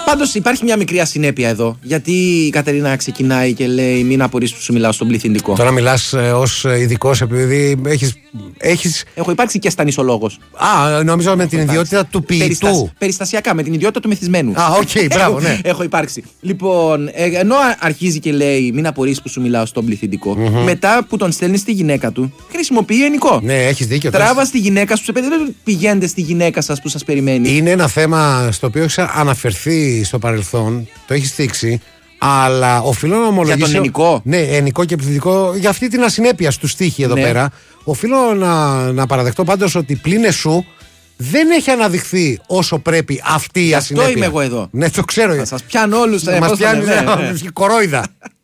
Πάντως υπάρχει μια μικρή ασυνέπεια εδώ. Γιατί η Κατερίνα ξεκινάει και λέει: μην απορείς που σου μιλάω στον πληθυντικό. Τώρα μιλάς ως ειδικός επειδή έχεις. Έχω υπάρξει και στανισολόγος. Νομίζω με την ιδιότητα του ποιητού. Περιστασιακά, με την ιδιότητα του μεθυσμένου. Οκ, μπράβο, ναι. Έχω υπάρξει. Λοιπόν, ενώ αρχίζει και λέει: μην απορείς που σου μιλάω στον πληθυντικό, μετά που τον στέλνει στη γυναίκα του, χρησιμοποιεί ενικό. Ναι, έχεις δίκιο. Τράβα στη γυναίκα σου, σε παιδί, δεν πηγαίνετε στη γυναίκα σας που σας περιμένει. Είναι ένα θέμα στο οποίο έχεις αναφερθεί στο παρελθόν, το έχεις θίξει, αλλά οφείλω να ομολογήσω. Για τον ενικό. Ναι, ενικό και πληθυντικό, για αυτή την ασυνέπεια του στίχη εδώ πέρα. Οφείλω να παραδεχτώ πάντως ότι πλην εσού δεν έχει αναδειχθεί όσο πρέπει αυτή η ασυνέπεια. Αυτό είμαι εγώ εδώ. Ναι, το ξέρω. Θα σας πιάνω όλους. Μας πιάνει κορόιδα.